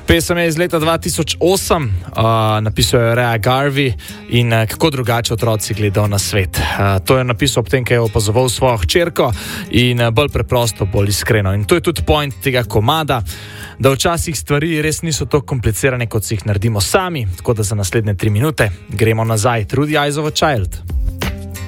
Pesem je iz leta 2008, napisal je Ray Garvey in kako drugače otroci gledajo na svet. To je napisal ob tem, ko je opazoval svojo hčerko in bolj preprosto, bolj iskreno. In to je tudi point tega komada, da včasih stvari res niso tako komplicirane, kot si jih naredimo sami. Tako da za naslednje 3 minute gremo nazaj. Through the Eyes of a Child.